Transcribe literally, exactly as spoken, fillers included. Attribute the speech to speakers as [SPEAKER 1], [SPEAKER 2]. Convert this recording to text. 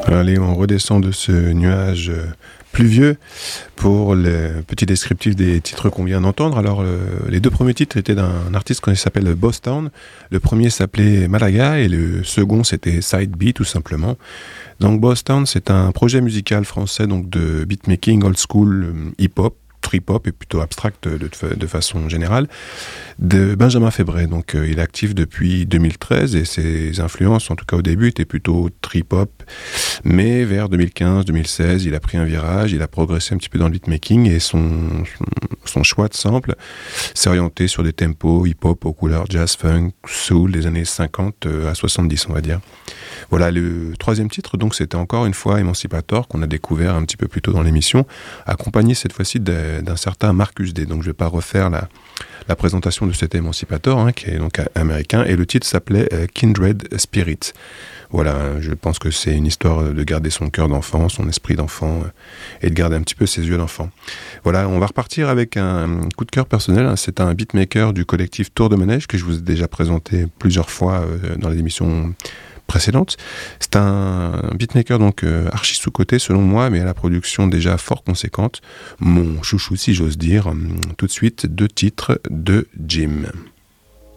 [SPEAKER 1] Allez, on redescend de ce nuage euh, pluvieux pour le petit descriptif des titres qu'on vient d'entendre. Alors, euh, les deux premiers titres étaient d'un artiste qui s'appelle Boss Town. Le premier s'appelait Malaga et le second c'était Side B tout simplement. Donc, Boss Town, c'est un projet musical français donc de beatmaking old school, euh, hip-hop, trip-hop et plutôt abstract de, de, de façon générale, de Benjamin Febvret. Donc euh, il est actif depuis deux mille treize et ses influences, en tout cas au début, étaient plutôt trip-hop. Mais vers deux mille quinze deux mille seize, il a pris un virage, il a progressé un petit peu dans le beatmaking et son, son, son choix de sample s'est orienté sur des tempos hip-hop aux couleurs jazz, funk, soul des années cinquante à soixante-dix, on va dire. Voilà, le troisième titre, donc, c'était encore une fois Emancipator, qu'on a découvert un petit peu plus tôt dans l'émission, accompagné cette fois-ci de, d'un certain Marcus D. Donc, je ne vais pas refaire la, la présentation de cet Emancipator, hein, qui est donc américain, et le titre s'appelait euh, Kindred Spirit. Voilà, je pense que c'est une histoire de garder son cœur d'enfant, son esprit d'enfant, euh, et de garder un petit peu ses yeux d'enfant. Voilà, on va repartir avec un coup de cœur personnel. Hein. C'est un beatmaker du collectif Tour de Manège, que je vous ai déjà présenté plusieurs fois euh, dans les émissions précédente. C'est un beatmaker donc euh, archi sous-coté selon moi, mais à la production déjà fort conséquente. Mon chouchou si j'ose dire. Tout de suite, deux titres de Jim.